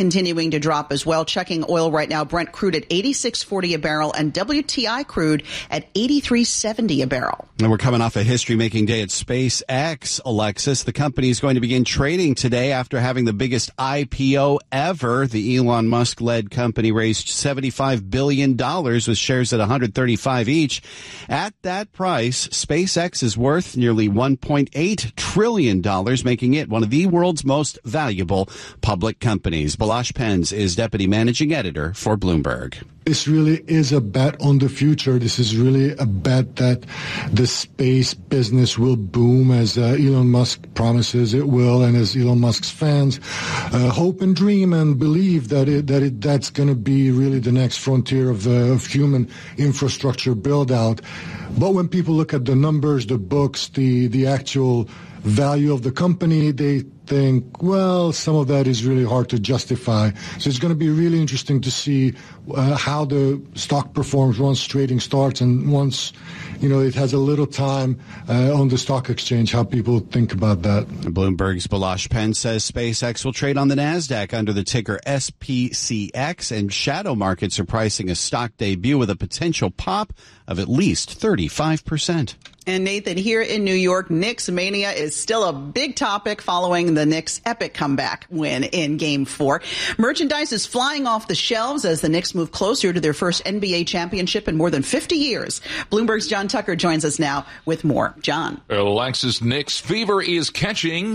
beginning to drop as well. Checking oil right now, Brent crude at eighty-six forty a barrel and W T I crude at eighty-three seventy a barrel. And we're coming off a history-making day at SpaceX, Alexis. The company is going to begin trading today after having the biggest I P O ever. The Elon Musk-led company raised seventy-five billion dollars with shares at one hundred thirty-five each. At that price, SpaceX is worth nearly one point eight trillion dollars, making it one of the world's most valuable public companies. Balash Pens is deputy managing editor for Bloomberg. This really is a bet on the future. This is really a bet that the space business will boom as uh, Elon Musk promises it will, and as Elon Musk's fans uh, hope and dream and believe that it, that it, that's going to be really the next frontier of, uh, of human infrastructure build out. But when people look at the numbers, the books, the the actual value of the company, they think, well, some of that is really hard to justify. So it's going to be really interesting to see uh, how the stock performs once trading starts and once, you know, it has a little time uh, on the stock exchange, how people think about that. Bloomberg's Balash Penn says SpaceX will trade on the NASDAQ under the ticker S P C X, and shadow markets are pricing a stock debut with a potential pop of at least thirty-five percent. And Nathan, here in New York, Knicks mania is still a big topic following the Knicks' epic comeback win in Game four. Merchandise is flying off the shelves as the Knicks move closer to their first N B A championship in more than fifty years. Bloomberg's John Tucker joins us now with more. John. Alexis, Knicks fever is catching.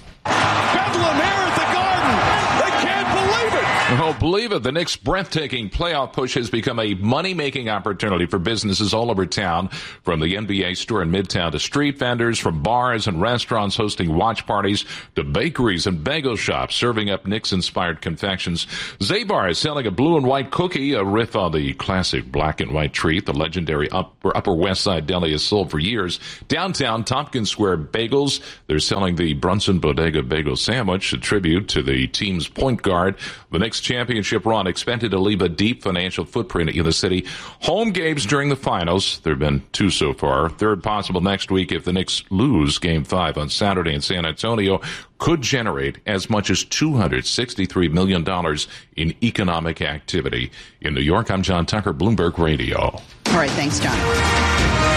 Bedlam here at the Garden. They can't believe it. Oh, believe it. The Knicks' breathtaking playoff push has become a money-making opportunity for businesses all over town, from the N B A store in Midtown to street vendors, from bars and restaurants hosting watch parties to bakeries and bagel shops serving up Knicks-inspired confections. Zabar is selling a blue and white cookie, a riff on the classic black and white treat the legendary Upper, Upper West Side Deli has sold for years. Downtown Tompkins Square Bagels, they're selling the Brunson Bodega Bagel Sandwich, a tribute to the team's point guard. The Knicks championship run expected to leave a deep financial footprint in the city. Home games during the finals, there have been two so far. Third possible next week if the Knicks lose Game five on Saturday in San Antonio, could generate as much as two hundred sixty-three million dollars in economic activity. In New York, I'm John Tucker, Bloomberg Radio. All right, thanks, John.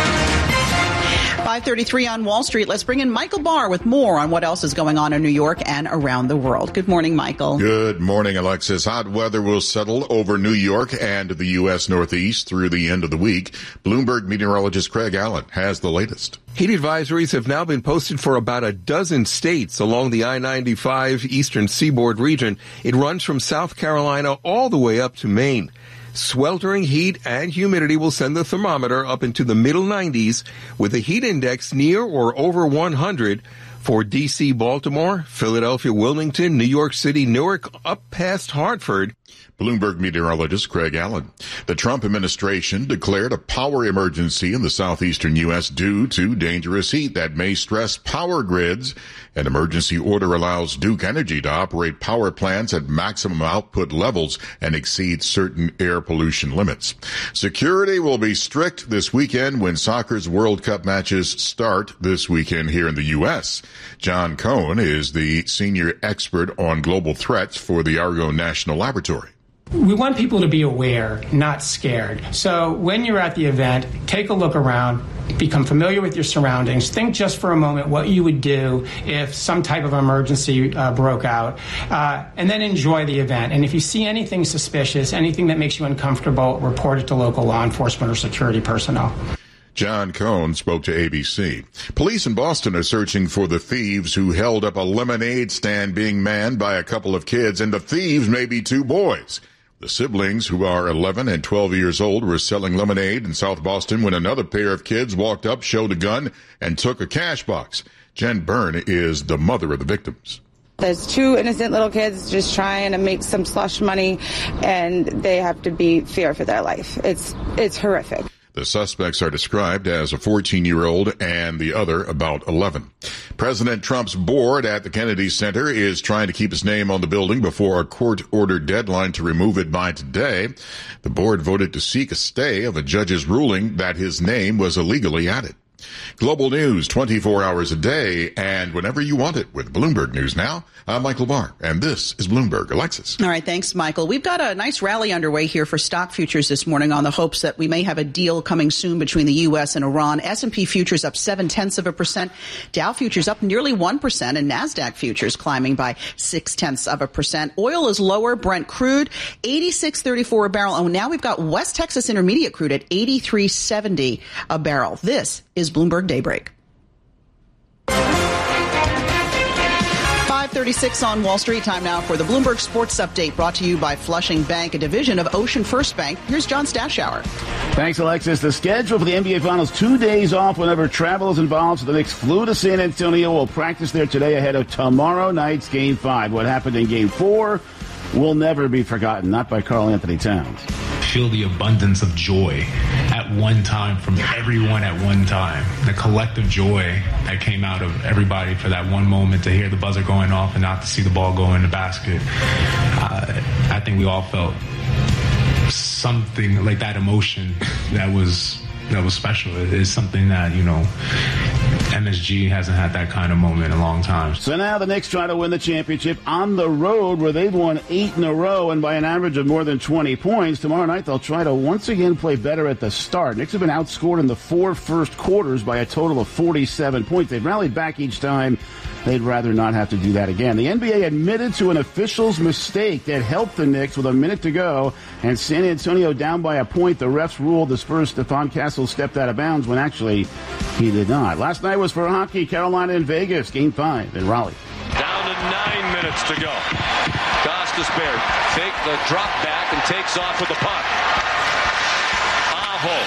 five thirty-three on Wall Street. Let's bring in Michael Barr with more on what else is going on in New York and around the world. Good morning, Michael. Good morning, Alexis. Hot weather will settle over New York and the U S Northeast through the end of the week. Bloomberg meteorologist Craig Allen has the latest. Heat advisories have now been posted for about a dozen states along the I ninety-five eastern seaboard region. It runs from South Carolina all the way up to Maine. Sweltering heat and humidity will send the thermometer up into the middle nineties with a heat index near or over one hundred for D C, Baltimore, Philadelphia, Wilmington, New York City, Newark, up past Hartford. Bloomberg meteorologist Craig Allen. The Trump administration declared a power emergency in the southeastern U S due to dangerous heat that may stress power grids. An emergency order allows Duke Energy to operate power plants at maximum output levels and exceed certain air pollution limits. Security will be strict this weekend when soccer's World Cup matches start this weekend here in the U S. John Cohn is the senior expert on global threats for the Argonne National Laboratory. We want people to be aware, not scared. So when you're at the event, take a look around, become familiar with your surroundings. Think just for a moment what you would do if some type of emergency uh, broke out, uh, and then enjoy the event. And if you see anything suspicious, anything that makes you uncomfortable, report it to local law enforcement or security personnel. John Cohn spoke to A B C. Police in Boston are searching for the thieves who held up a lemonade stand being manned by a couple of kids, and the thieves may be two boys. The siblings, who are eleven and twelve years old, were selling lemonade in South Boston when another pair of kids walked up, showed a gun, and took a cash box. Jen Byrne is the mother of the victims. There's two innocent little kids just trying to make some slush money, and they have to be feared for their life. It's it's horrific. The suspects are described as a fourteen-year-old and the other about eleven. President Trump's board at the Kennedy Center is trying to keep his name on the building before a court-ordered deadline to remove it by today. The board voted to seek a stay of a judge's ruling that his name was illegally added. Global news twenty-four hours a day and whenever you want it with Bloomberg News Now. I'm Michael Barr, and this is Bloomberg. Alexis. All right, thanks, Michael. We've got a nice rally underway here for stock futures this morning on the hopes that we may have a deal coming soon between the U S and Iran. S and P futures up seven-tenths of a percent. Dow futures up nearly one percent, and NASDAQ futures climbing by six-tenths of a percent. Oil is lower. Brent crude, eighty-six thirty-four a barrel. Oh, now we've got West Texas Intermediate crude at eighty-three seventy a barrel. This is Bloomberg Daybreak. five thirty-six on Wall Street. Time now for the Bloomberg Sports Update, brought to you by Flushing Bank, a division of Ocean First Bank. Here's John Stashower. Thanks, Alexis. The schedule for the N B A Finals, two days off whenever travel is involved. So the Knicks flew to San Antonio. Will practice there today ahead of tomorrow night's Game five. What happened in Game four will never be forgotten, not by Karl Anthony Towns. Feel the abundance of joy at one time from everyone at one time. The collective joy that came out of everybody for that one moment to hear the buzzer going off and not to see the ball go in the basket. Uh, I think we all felt something like that emotion that was that was special. It is something that, you know, M S G hasn't had that kind of moment in a long time. So now the Knicks try to win the championship on the road, where they've won eight in a row and by an average of more than twenty points. Tomorrow night they'll try to once again play better at the start. Knicks have been outscored in the four first quarters by a total of forty-seven points. They've rallied back each time. They'd rather not have to do that again. The N B A admitted to an official's mistake that helped the Knicks with a minute to go, and San Antonio down by a point. The refs ruled the Spurs' Stephon Castle stepped out of bounds when actually he did not. Last night was for hockey. Carolina and Vegas, Game five in Raleigh. Down to nine minutes to go. Gostisbehere fake the drop back and takes off with the puck. Aho.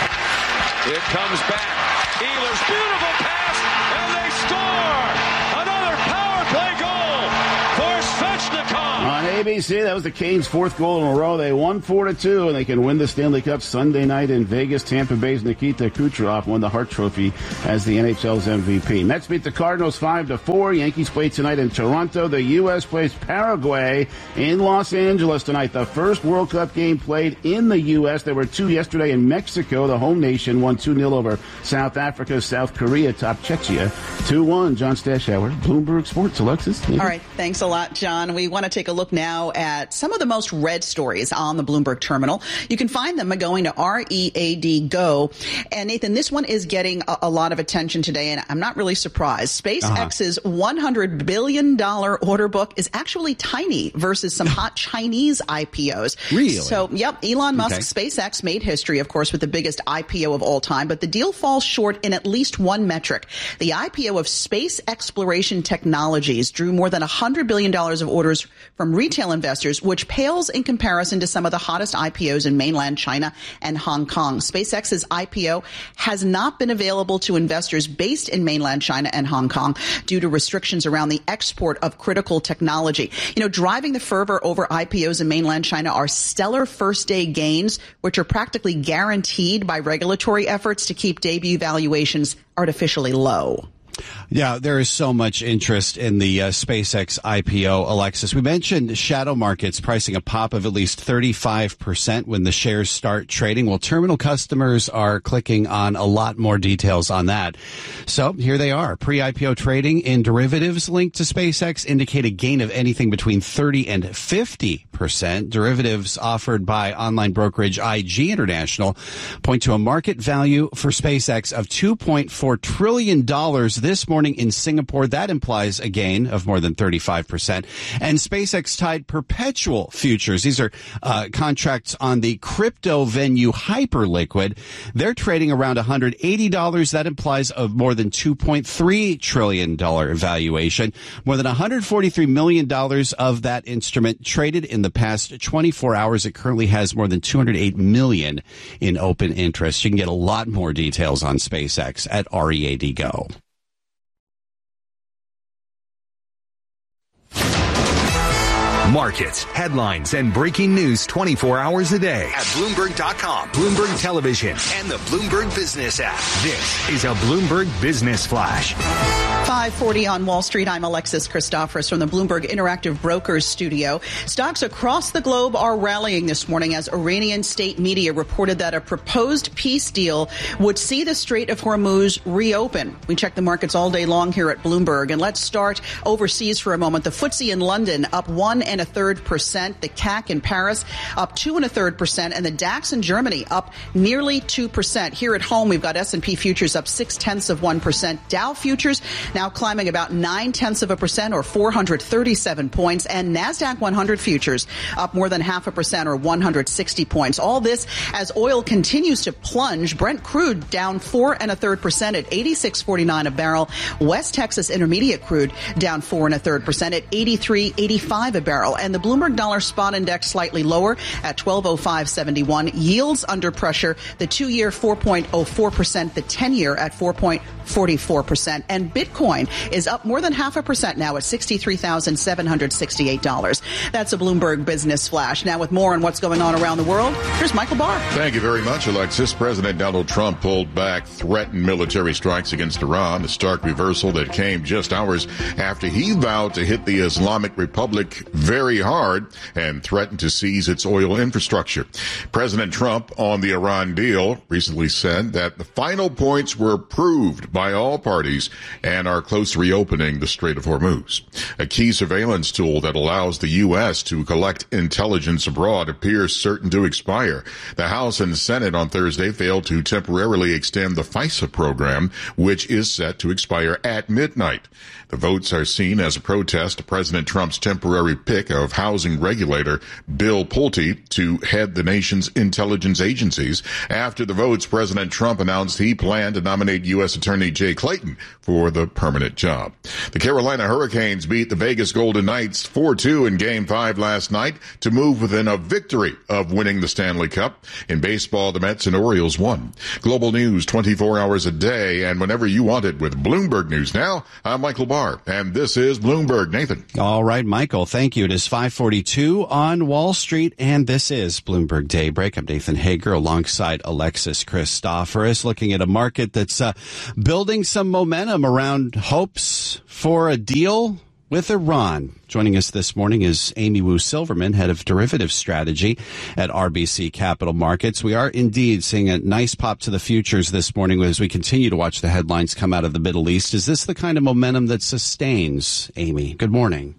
It comes back. Ehlers, beautiful pass, and they score! Another power play goal for Svechnikov! On A B C, that was the Canes' fourth goal in a row. They won four to two, and they can win the Stanley Cup Sunday night in Vegas. Tampa Bay's Nikita Kucherov won the Hart Trophy as the N H L's M V P. Mets beat the Cardinals five to four. Yankees play tonight in Toronto. The U S plays Paraguay in Los Angeles tonight. The first World Cup game played in the U S. There were two yesterday in Mexico. The home nation won two nil over South Africa. South Korea topped Czechia two one. John Stashower, Bloomberg Sports. Alexis. All right. Thanks a lot, John. We want to take a look now at some of the most read stories on the Bloomberg terminal. You can find them by going to R E A D Go. And Nathan, this one is getting a, a lot of attention today, and I'm not really surprised. SpaceX's uh-huh. one hundred billion dollars order book is actually tiny versus some hot Chinese I P Os. Really? So, yep, Elon Musk's okay. SpaceX made history, of course, with the biggest I P O of all time, but the deal falls short in at least one metric. The I P O of Space Exploration Technologies drew more than one hundred billion dollars of orders from retail investors, which pales in comparison to some of the hottest I P Os in mainland China and Hong Kong. SpaceX's I P O has not been available to investors based in mainland China and Hong Kong due to restrictions around the export of critical technology. You know, driving the fervor over I P Os in mainland China are stellar first-day gains, which are practically guaranteed by regulatory efforts to keep debut valuations artificially low. Yeah, there is so much interest in the uh, SpaceX I P O, Alexis. We mentioned shadow markets pricing a pop of at least thirty-five percent when the shares start trading. Well, terminal customers are clicking on a lot more details on that. So here they are. Pre-I P O trading in derivatives linked to SpaceX indicate a gain of anything between thirty and fifty percent. Derivatives offered by online brokerage I G International point to a market value for SpaceX of two point four trillion dollars this morning in Singapore. That implies a gain of more than thirty-five percent. And SpaceX tied perpetual futures. These are uh, contracts on the crypto venue Hyperliquid. They're trading around one hundred eighty dollars. That implies a more than two point three trillion dollars valuation. More than one hundred forty-three million dollars of that instrument traded in the past twenty-four hours. It currently has more than two hundred eight million dollars in open interest. You can get a lot more details on SpaceX at R E A D Go. Markets, headlines, and breaking news twenty-four hours a day at Bloomberg dot com, Bloomberg Television, and the Bloomberg Business app. This is a Bloomberg Business Flash. five forty on Wall Street. I'm Alexis Christoforous from the Bloomberg Interactive Brokers studio. Stocks across the globe are rallying this morning as Iranian state media reported that a proposed peace deal would see the Strait of Hormuz reopen. We check the markets all day long here at Bloomberg. And let's start overseas for a moment. The F T S E in London up one and a third percent. The C A C in Paris up two and a third percent. And the DAX in Germany up nearly two percent. Here at home, we've got S and P futures up six tenths of one percent. Dow futures now climbing about nine tenths of a percent or four hundred thirty-seven points, and NASDAQ one hundred futures up more than half a percent or one hundred sixty points. All this as oil continues to plunge. Brent crude down four and a third percent at eighty-six forty-nine a barrel. West Texas Intermediate crude down four and a third percent at eighty-three eighty-five a barrel. And the Bloomberg Dollar Spot Index slightly lower at twelve oh five seventy-one. Yields under pressure. The two-year four point oh four percent, the ten-year at four point four four percent. And Bitcoin is up more than half a percent now at sixty-three thousand seven hundred sixty-eight dollars. That's a Bloomberg Business Flash. Now with more on what's going on around the world, here's Michael Barr. Thank you very much, Alexis. President Donald Trump pulled back threatened military strikes against Iran, a stark reversal that came just hours after he vowed to hit the Islamic Republic very hard and threatened to seize its oil infrastructure. President Trump on the Iran deal recently said that the final points were approved by all parties and are close to reopening the Strait of Hormuz. A key surveillance tool that allows the U S to collect intelligence abroad appears certain to expire. The House and Senate on Thursday failed to temporarily extend the FISA program, which is set to expire at midnight. The votes are seen as a protest to President Trump's temporary pick of housing regulator Bill Pulte to head the nation's intelligence agencies. After the votes, President Trump announced he planned to nominate U S Attorney Jay Clayton for the permanent job. The Carolina Hurricanes beat the Vegas Golden Knights four two in Game five last night to move within a victory of winning the Stanley Cup. In baseball, the Mets and Orioles won. Global news twenty-four hours a day and whenever you want it with Bloomberg News Now. I'm Michael Barr, and this is Bloomberg. Nathan. All right, Michael, thank you. It is five forty-two on Wall Street, and this is Bloomberg Daybreak. I'm Nathan Hager alongside Alexis Christoforous, looking at a market that's uh, building some momentum around hopes for a deal with Iran. Joining us this morning is Amy Wu Silverman, head of derivatives strategy at R B C Capital Markets. We are indeed seeing a nice pop to the futures this morning as we continue to watch the headlines come out of the Middle East. Is this the kind of momentum that sustains, Amy? Good morning.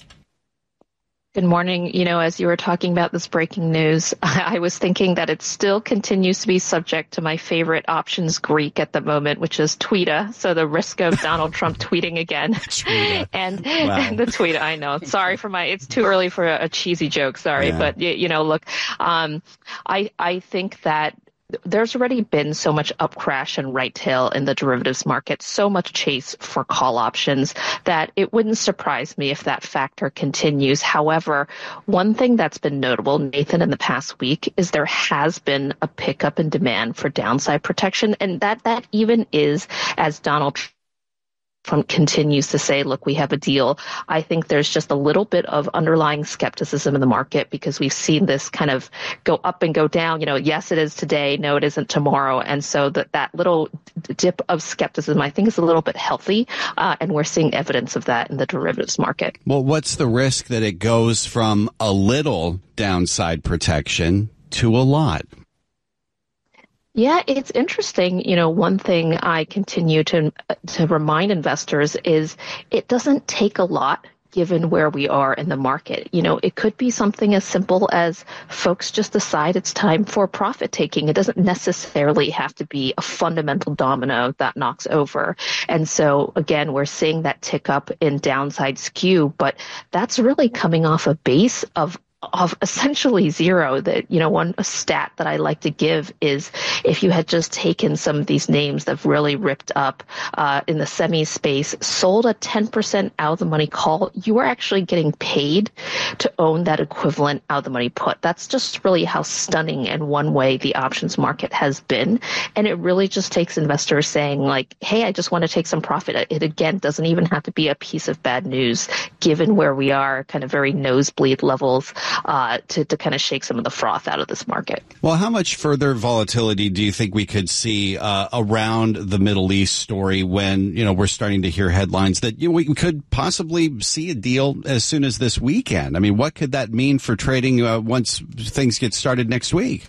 Good morning. You know, as you were talking about this breaking news, I was thinking that it still continues to be subject to my favorite options Greek at the moment, which is Tweeta. So the risk of Donald Trump tweeting again. and, wow. and the Tweeta, I know. Sorry for my, it's too early for a, a cheesy joke. Sorry. Yeah. But, you, you know, look, um, I, I think that there's already been so much up crash and right tail in the derivatives market, so much chase for call options that it wouldn't surprise me if that factor continues. However, one thing that's been notable, Nathan, in the past week is there has been a pickup in demand for downside protection, and that that even is as Donald Trump Trump continues to say, look, we have a deal. I think there's just a little bit of underlying skepticism in the market because we've seen this kind of go up and go down. You know, yes, it is today. No, it isn't tomorrow. And so that, that little dip of skepticism, I think, is a little bit healthy. Uh, and we're seeing evidence of that in the derivatives market. Well, what's the risk that it goes from a little downside protection to a lot? Yeah, it's interesting. You know, one thing I continue to to remind investors is it doesn't take a lot given where we are in the market. You know, it could be something as simple as folks just decide it's time for profit taking. It doesn't necessarily have to be a fundamental domino that knocks over. And so, again, we're seeing that tick up in downside skew, but that's really coming off a base of of essentially zero. That, you know, one stat that I like to give is if you had just taken some of these names that have really ripped up uh, in the semi space, sold a ten percent out of the money call, you are actually getting paid to own that equivalent out of the money put. That's just really how stunning and one way the options market has been. And it really just takes investors saying like, hey, I just want to take some profit. It again doesn't even have to be a piece of bad news given where we are, kind of very nosebleed levels uh, to, to kind of shake some of the froth out of this market. Well, how much further volatility do you think we could see uh, around the Middle East story when, you know, we're starting to hear headlines that, you know, we could possibly see a deal as soon as this weekend? I mean, what could that mean for trading uh, once things get started next week?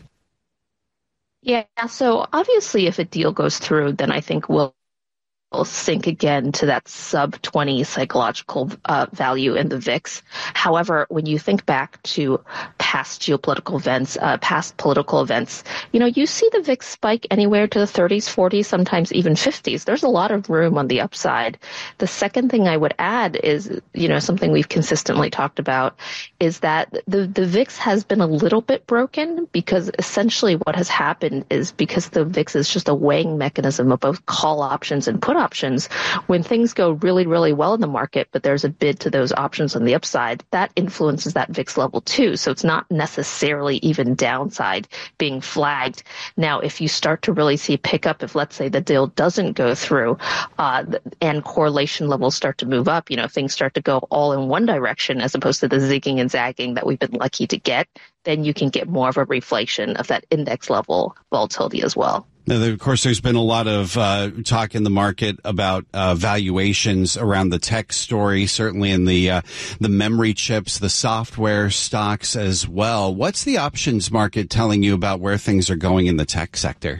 Yeah, so obviously if a deal goes through, then I think we'll will sink again to that sub twenty psychological uh, value in the V I X. However, when you think back to past geopolitical events, uh, past political events, you know, you see the V I X spike anywhere to the thirties, forties, sometimes even fifties. There's a lot of room on the upside. The second thing I would add is, you know, something we've consistently talked about is that the, the V I X has been a little bit broken because essentially what has happened is because the V I X is just a weighing mechanism of both call options and put options. When things go really, really well in the market, but there's a bid to those options on the upside, that influences that V I X level too. So it's not necessarily even downside being flagged. Now, if you start to really see a pickup, if let's say the deal doesn't go through uh, and correlation levels start to move up, you know, things start to go all in one direction as opposed to the zigging and zagging that we've been lucky to get, then you can get more of a reflation of that index level volatility as well. Now, of course, there's been a lot of uh, talk in the market about uh, valuations around the tech story, certainly in the uh, the memory chips, the software stocks as well. What's the options market telling you about where things are going in the tech sector?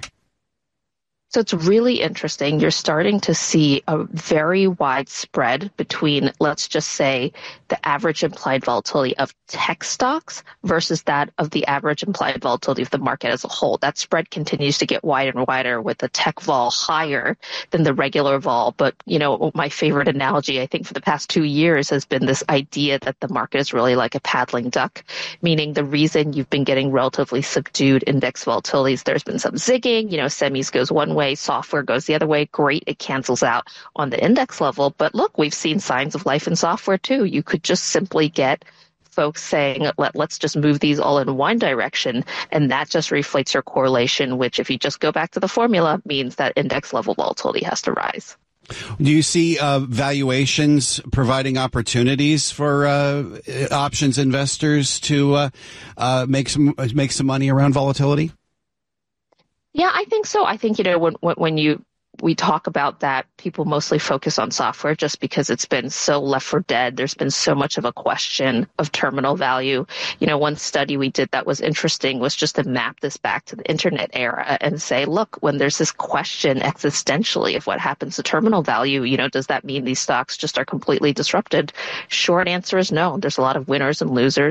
So it's really interesting. You're starting to see a very wide spread between, let's just say, the average implied volatility of tech stocks versus that of the average implied volatility of the market as a whole. That spread continues to get wider and wider with the tech vol higher than the regular vol. But, you know, my favorite analogy, I think, for the past two years has been this idea that the market is really like a paddling duck, meaning the reason you've been getting relatively subdued index volatilities, there's been some zigging, you know, semis goes one way, software goes the other way. Great, it cancels out on the index level. But look, we've seen signs of life in software too. You could just simply get folks saying, Let, let's just move these all in one direction. And that just reflates your correlation, which if you just go back to the formula means that index level volatility has to rise. Do you see uh, valuations providing opportunities for uh, options investors to uh, uh, make some make some money around volatility? Yeah, I think so. I think, you know, when when you we talk about that, people mostly focus on software just because it's been so left for dead. There's been so much of a question of terminal value. You know, one study we did that was interesting was just to map this back to the internet era and say, look, when there's this question existentially of what happens to terminal value, you know, does that mean these stocks just are completely disrupted? Short answer is no. There's a lot of winners and losers.